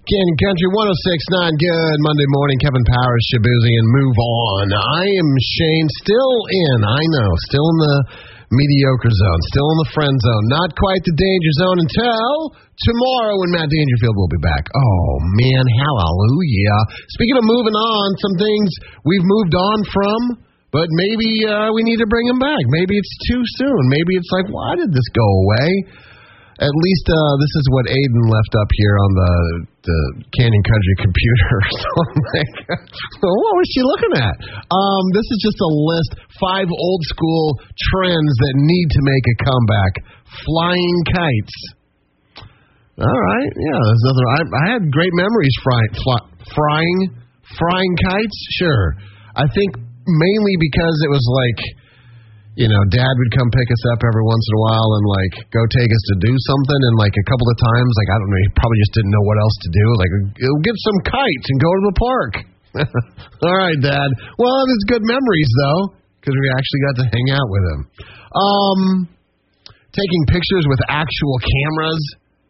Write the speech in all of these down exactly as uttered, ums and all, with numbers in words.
Canyon Country one oh six point nine. Good Monday morning. Kevin Powers, Shaboozing, and move on. I am Shane, still in, I know, still in the mediocre zone, still in the friend zone. Not quite the danger zone until tomorrow when Matt Dangerfield will be back. Oh, man, hallelujah. Speaking of moving on, some things we've moved on from, but maybe uh, we need to bring them back. Maybe it's too soon. Maybe it's like, why did this go away? At least uh, this is what Aiden left up here on the, the Canyon Country computer. So I'm like, what was she looking at? Um, this is just a list, five old school trends that need to make a comeback. Flying kites. All right, yeah, there's other. I, I had great memories frying, fly, frying, frying kites. Sure, I think mainly because it was like, you know, Dad would come pick us up every once in a while and, like, go take us to do something. And, like, a couple of times, like, I don't know, he probably just didn't know what else to do. Like, get some kites and go to the park. All right, Dad. Well, it was good memories, though, because we actually got to hang out with him. Um, taking pictures with actual cameras.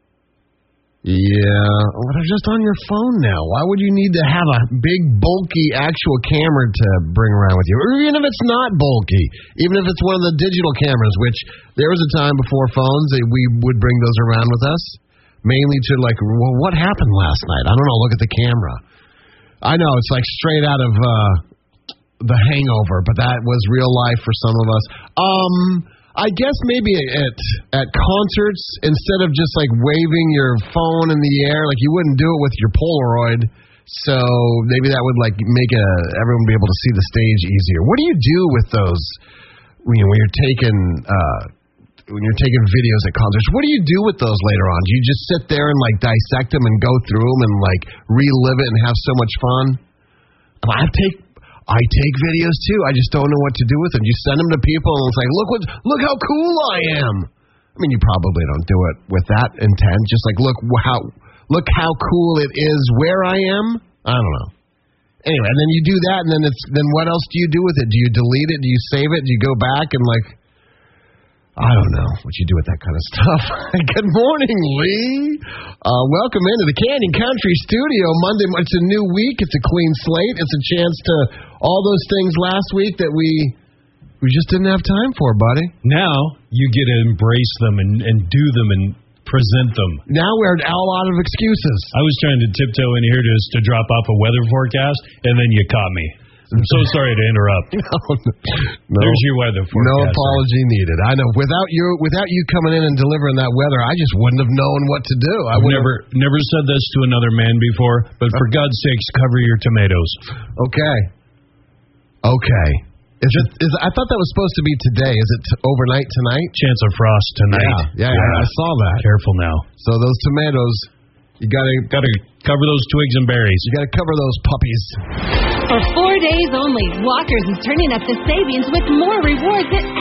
Yeah, well, they're just on your phone now. Why would you need to have a big, bulky actual camera to bring around with you? Or even if it's not bulky, even if it's one of the digital cameras, which there was a time before phones that we would bring those around with us, mainly to like, well, what happened last night? I don't know, look at the camera. I know, it's like straight out of uh, The Hangover, but that was real life for some of us. Um... I guess maybe at at concerts, instead of just like waving your phone in the air, like you wouldn't do it with your Polaroid. So maybe that would like make a, everyone be able to see the stage easier. What do you do with those when, you know, when you're taking uh, when you're taking videos at concerts? What do you do with those later on? Do you just sit there and like dissect them and go through them and like relive it and have so much fun? I take. I take videos, too. I just don't know what to do with them. You send them to people, and it's like, look what, look how cool I am. I mean, you probably don't do it with that intent. Just like, look how, look how cool it is where I am. I don't know. Anyway, and then you do that, and then it's, then what else do you do with it? Do you delete it? Do you save it? Do you go back and like, I don't know what you do with that kind of stuff. Good morning, Lee. Uh, welcome into the Canyon Country studio. Monday, it's a new week. It's a clean slate. It's a chance to all those things last week that we we just didn't have time for, buddy. Now you get to embrace them and, and do them and present them. Now we're all out of excuses. I was trying to tiptoe in here just to drop off a weather forecast, and then you caught me. I'm so sorry to interrupt. No, no, There's your weather forecast. No apology needed. I know. Without you, without you coming in and delivering that weather, I just wouldn't have known what to do. I would never, never said this to another man before, but for God's sakes, cover your tomatoes. Okay. Okay. Is it? Is I thought that was supposed to be today. Is it t- overnight tonight? Chance of frost tonight. Yeah, yeah, yeah. I saw that. Careful now. So those tomatoes, you gotta gotta cover those twigs and berries. You gotta cover those puppies. For four days only, Walker's is turning up the savings with more rewards at